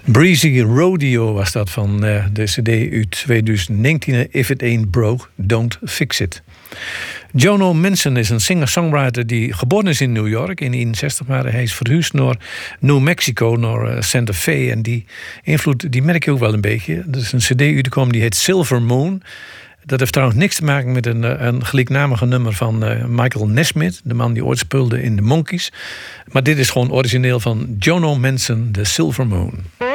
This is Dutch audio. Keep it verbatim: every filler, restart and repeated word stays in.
Breezy Rodeo was dat van uh, de cd uit twintig negentien. If it ain't broke, don't fix it. Jono Manson is een singer-songwriter die geboren is in New York in eenenzestig, maar hij is verhuisd naar New Mexico, naar uh, Santa Fe. En die invloed die merk je ook wel een beetje. Er is een cd uitgekomen die heet Silver Moon. Dat heeft trouwens niks te maken met een, een gelijknamige nummer van uh, Michael Nesmith, de man die ooit speelde in de Monkees. Maar dit is gewoon origineel van Jono Manson, The Silver Moon.